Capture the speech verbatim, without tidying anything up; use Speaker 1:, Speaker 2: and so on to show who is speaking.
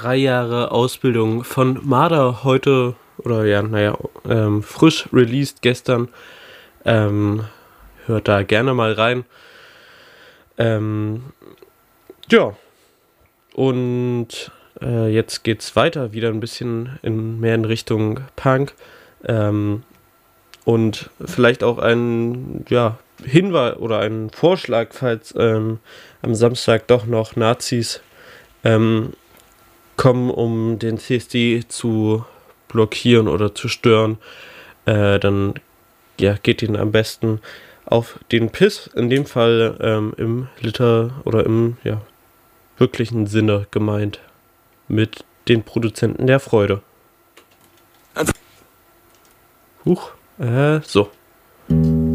Speaker 1: drei Jahre Ausbildung von Marder heute, oder ja, naja, ähm, frisch released gestern. Ähm, hört da gerne mal rein. Ähm, ja, und äh, jetzt geht's weiter, wieder ein bisschen in, mehr in Richtung Punk. Ähm, und vielleicht auch ein ja, Hinweis oder ein Vorschlag, falls ähm, am Samstag doch noch Nazis ähm, kommen, um den C S D zu blockieren oder zu stören, äh, dann ja, geht ihnen am besten auf den Piss, in dem Fall ähm, im Liter oder im ja, wirklichen Sinne gemeint, mit den Produzenten der Freude. Huch, äh, so.